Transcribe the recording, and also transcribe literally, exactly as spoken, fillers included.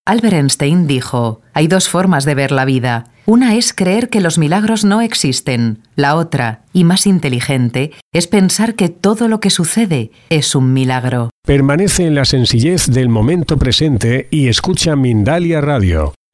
Albert Einstein dijo, hay dos formas de ver la vida. Una es creer que los milagros no existen. La otra, y más inteligente, es pensar que todo lo que sucede es un milagro. Permanece en la sencillez del momento presente y escucha Mindalia Radio.